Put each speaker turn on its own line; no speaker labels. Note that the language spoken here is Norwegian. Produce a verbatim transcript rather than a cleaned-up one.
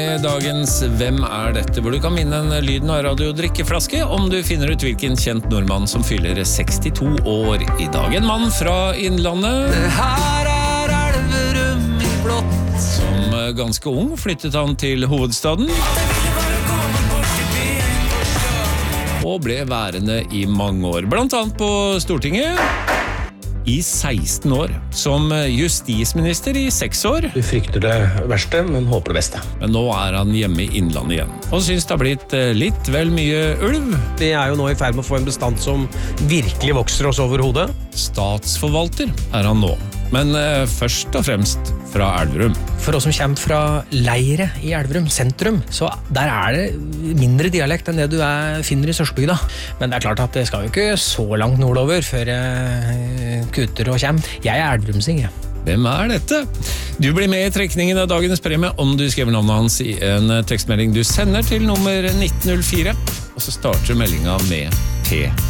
Dagens Hvem er dette? Hvor du kan vinne en lyden av radiodrikkeflaske om du finner ut hvilken kjent nordmann som fyller sekstito år i dag. En mann fra Innlandet.
Det her er Elverum i blått.
Som ganske ung flyttet han til hovedstaden. Og ble værende i mange år, blant annet på Stortinget. I seksten år, som justisminister i seks år.
Du frykter det verste, men håper det beste.
Men nå er han hjemme i Innlandet igjen, og synes det har blitt litt vel mye ulv.
Vi er jo nå i ferd med å få en bestand som virkelig vokser oss over hodet.
Statsforvalter er han nå, men først og fremst fra Elverum.
For oss som kommer fra Leire i Elverum, sentrum, så der er det mindre dialekt enn det du er, finner i Sørsbygda. Men det er klart at det skal jo ikke så langt nordover før jeg kutter og kommer. Jeg er Elverumsing, jeg.
Hvem er dette? Du blir med i trekningen av dagens premie om du skriver navnet hans i en tekstmelding du sender til nummer nitten null fire, og så starter meldinga med P.